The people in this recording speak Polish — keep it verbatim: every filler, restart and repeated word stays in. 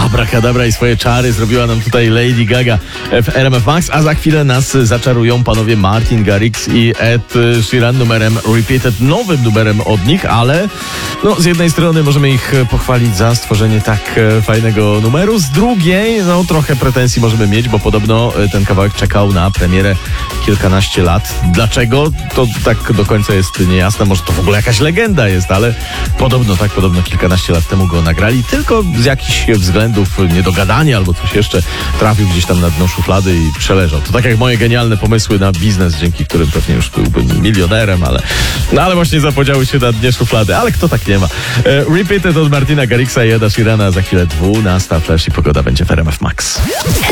Abracadabra i swoje czary zrobiła nam tutaj Lady Gaga w R M F Max, a za chwilę nas zaczarują panowie Martin Garrix i Ed Sheeran numerem Repeated, nowym numerem od nich, ale no, z jednej strony możemy ich pochwalić za stworzenie tak fajnego numeru, z drugiej no trochę pretensji możemy mieć, bo podobno ten kawałek czekał na premierę kilkanaście lat. Dlaczego? To tak do końca jest niejasne, może to w ogóle jakaś legenda jest, ale podobno tak, podobno kilkanaście lat temu go nagrali, tylko z jakichś względów niedogadania albo coś jeszcze trafił gdzieś tam na dno szuflady i przeleżał. To tak jak moje genialne pomysły na biznes, dzięki którym pewnie już byłbym milionerem, ale no ale właśnie zapodziały się na dnie szuflady, ale kto tak nie ma. E, Repeated od Martina Garrixa i Eda Sheerana, za chwilę dwunasta, Flash i pogoda będzie w R M F Max.